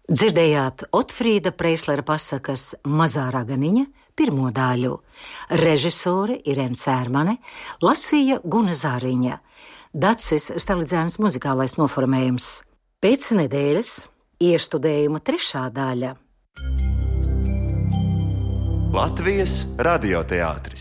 Dzirdējāt Otfrīda Preislera pasakas Mazā raganiņa pirmo daļu. Režisore Irēna Cērmane, lasīja Guna Zāriņa. Dacis Stalidzēnas muzikālais noformējums. Pēc nedēļas iestudējuma trešā daļa. Latvijas radioteātris.